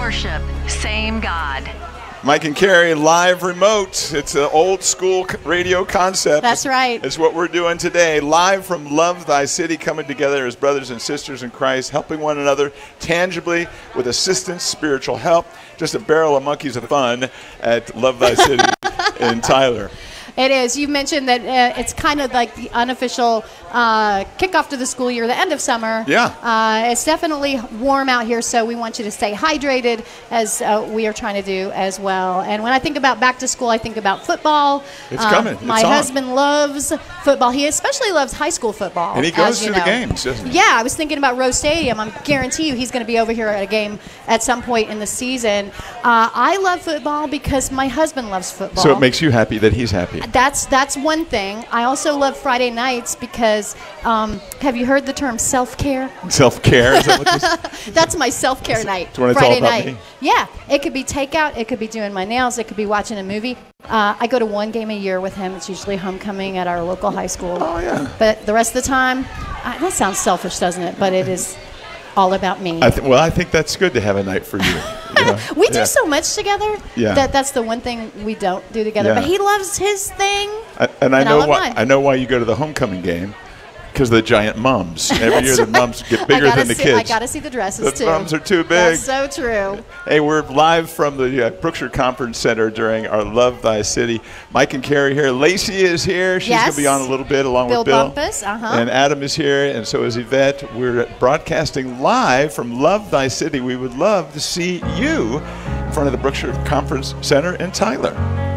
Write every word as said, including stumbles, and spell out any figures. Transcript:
worship, same God. Mike and Carrie live remote. It's an old school radio concept. That's right. It's what we're doing today. Live from Love Thy City, coming together as brothers and sisters in Christ, helping one another tangibly with assistance, spiritual help. Just a barrel of monkeys of fun at Love Thy City in Tyler. It is. You mentioned that uh, it's kind of like the unofficial uh, kickoff to the school year, the end of summer. Yeah. Uh, it's definitely warm out here, so we want you to stay hydrated, as uh, we are trying to do as well. And when I think about back to school, I think about football. It's uh, coming. It's my on. husband loves football. He especially loves high school football. And he goes as you to the know. games, doesn't he? Yeah, I was thinking about Rose Stadium. I guarantee you he's going to be over here at a game at some point in the season. Uh, I love football because my husband loves football. So it makes you happy that he's happy. That's that's one thing. I also love Friday nights because um, have you heard the term self-care? Self-care, is that what this is? That's my self-care night. It's when it's all Friday about night. me. Yeah, it could be takeout. It could be doing my nails. It could be watching a movie. Uh, I go to one game a year with him. It's usually homecoming at our local high school. Oh, yeah. But the rest of the time, uh, that sounds selfish, doesn't it? But it is all about me. I th- well, I think that's good to have a night for you. you know? We do Yeah. so much together Yeah. that that's the one thing we don't do together. Yeah. But he loves his thing. I, and I And I know love why. mine. I know why you go to the homecoming game, because of the giant mums. Every year That's the right. mums get I bigger gotta than the see, kids. I got to see the dresses, The too. mums are too big. That's so true. Hey, we're live from the uh, Brookshire Conference Center during our Love Thy City. Mike and Carrie here. Lacey is here. She's Yes. going to be on a little bit along Bill with Bill. Bumpus, uh-huh. And Adam is here, and so is Yvette. We're broadcasting live from Love Thy City. We would love to see you in front of the Brookshire Conference Center in Tyler.